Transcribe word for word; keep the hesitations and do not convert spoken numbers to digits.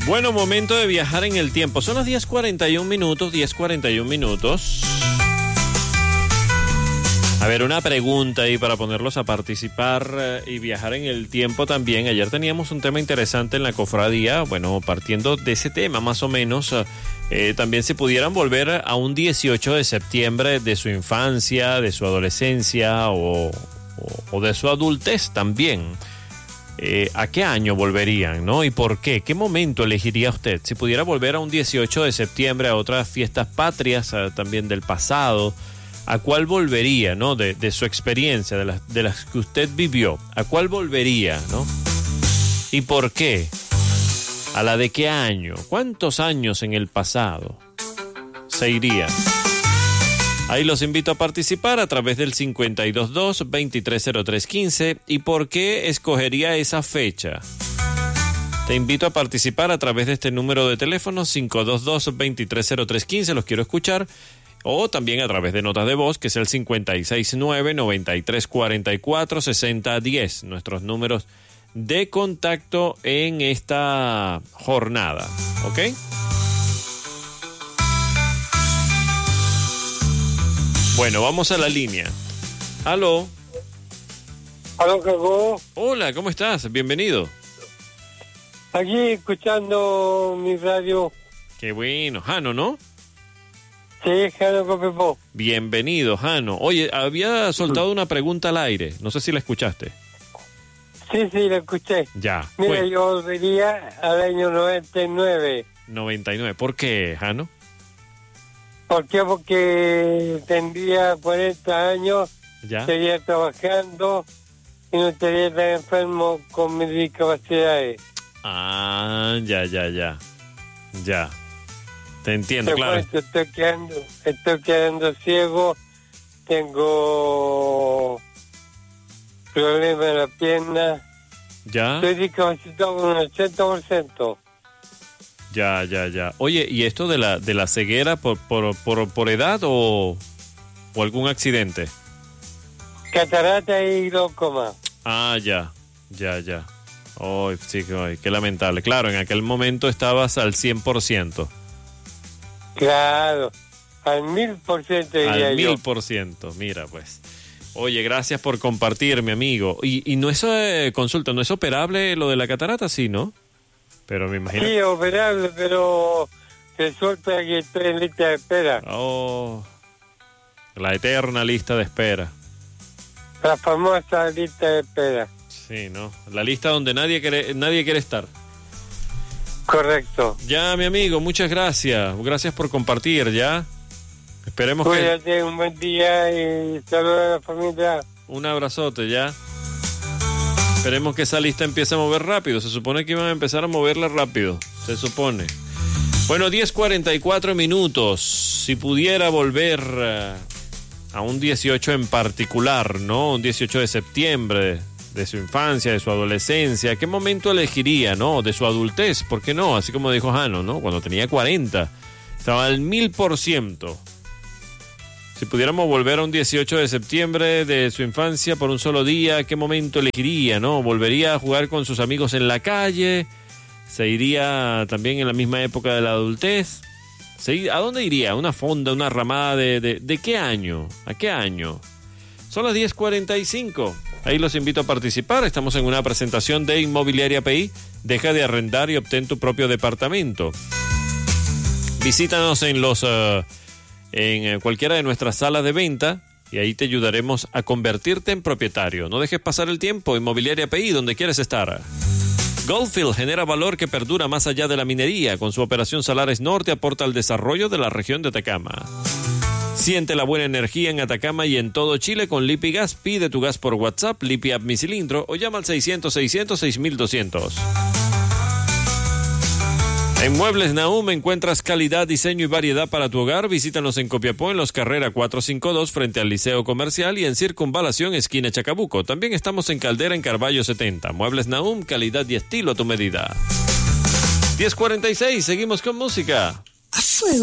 Bueno, momento de viajar en el tiempo. Son las diez cuarenta y un minutos, diez cuarenta y un minutos. A ver, una pregunta ahí para ponerlos a participar eh, y viajar en el tiempo también. Ayer teníamos un tema interesante en la cofradía. Bueno, partiendo de ese tema más o menos, eh, también si pudieran volver a un dieciocho de septiembre de su infancia, de su adolescencia o, o, o de su adultez también. Eh, ¿A qué año volverían, no? ¿Y por qué? ¿Qué momento elegiría usted? Si pudiera volver a un dieciocho de septiembre, a otras fiestas patrias, a, también del pasado, ¿a cuál volvería, no? De, de su experiencia, de las, de las que usted vivió, ¿a cuál volvería, no? ¿Y por qué? ¿A la de qué año? ¿Cuántos años en el pasado se iría? Ahí los invito a participar a través del cincuenta y dos dos, veintitrés cero tres quince. ¿Y por qué escogería esa fecha? Te invito a participar a través de este número de teléfono cinco dos dos, veintitrés cero tres quince. Los quiero escuchar. O también a través de notas de voz, que es el cincuenta y seis nueve, noventa y tres cuarenta y cuatro, sesenta diez. Nuestros números de contacto en esta jornada. ¿Ok? Bueno, vamos a la línea. Aló. Aló, Jacobo. Hola, ¿cómo estás? Bienvenido. Aquí escuchando mi radio. Qué bueno. Jano, ¿no? Sí, Jano Copiapó. Bienvenido, Jano. Oye, había soltado una pregunta al aire. No sé si la escuchaste. Sí, sí, la escuché. Ya. Mira, Pues, yo volvería al año noventa y nueve. noventa y nueve. ¿Por qué, Jano? ¿Por qué? Porque tendría cuarenta años, Ya. estaría trabajando y no estaría tan enfermo con mis discapacidades. Ah, ya, ya, ya. Ya. Te entiendo, Te claro. cuento, estoy quedando, estoy quedando ciego, tengo problemas en la pierna, Ya. estoy discapacitado con un ochenta por ciento. Ya, ya, ya. Oye, ¿y esto de la de la ceguera por por por, por edad o, o algún accidente? Catarata y glaucoma. Ah, ya. Ya, ya. Ay, sí, ay, qué lamentable. Claro, en aquel momento estabas al cien por ciento. Claro, al mil por ciento diría Al yo. mil por ciento, mira pues. Oye, gracias por compartir, mi amigo. Y, y no es, eh, consulta, ¿no es operable lo de la catarata? Sí, ¿no? Pero me imagino... Sí, operable, pero resulta que estoy en lista de espera. Oh, la eterna lista de espera. La famosa lista de espera. Sí, ¿no? La lista donde nadie quiere, nadie quiere estar. Correcto. Ya, mi amigo, muchas gracias. Gracias por compartir, ¿ya? Esperemos que... Cuídate, un buen día y saludos a la familia. Un abrazote, ¿ya? Esperemos que esa lista empiece a mover rápido. Se supone que iban a empezar a moverla rápido. Se supone. Bueno, diez cuarenta y cuatro minutos. Si pudiera volver uh, a un dieciocho en particular, ¿no? Un dieciocho de septiembre de su infancia, de su adolescencia. ¿Qué momento elegiría, no? De su adultez, ¿por qué no? Así como dijo Jano, ¿no? Cuando tenía cuarenta. Estaba al mil por ciento. Si pudiéramos volver a un dieciocho de septiembre de su infancia por un solo día, ¿qué momento elegiría, no? ¿Volvería a jugar con sus amigos en la calle? ¿Se iría también en la misma época de la adultez? ¿Se, ¿A dónde iría? ¿A una fonda, una ramada de, de... ¿De qué año? ¿A qué año? Son las diez cuarenta y cinco. Ahí los invito a participar. Estamos en una presentación de Inmobiliaria P I. Deja de arrendar y obtén tu propio departamento. Visítanos en los... Uh, en cualquiera de nuestras salas de venta y ahí te ayudaremos a convertirte en propietario. No dejes pasar el tiempo. Inmobiliaria P I, donde quieres estar. Goldfield genera valor que perdura más allá de la minería. Con su operación Salares Norte aporta al desarrollo de la región de Atacama. Siente la buena energía en Atacama y en todo Chile con Lipi Gas. Pide tu gas por WhatsApp, Lipi App Mi Cilindro o llama al seiscientos, seiscientos, seis mil doscientos. En Muebles Nahum encuentras calidad, diseño y variedad para tu hogar. Visítanos en Copiapó en Los Carrera cuatrocientos cincuenta y dos frente al Liceo Comercial y en Circunvalación esquina Chacabuco. También estamos en Caldera en Carballo setenta. Muebles Nahum, calidad y estilo a tu medida. diez cuarenta y seis, seguimos con música. A fuego.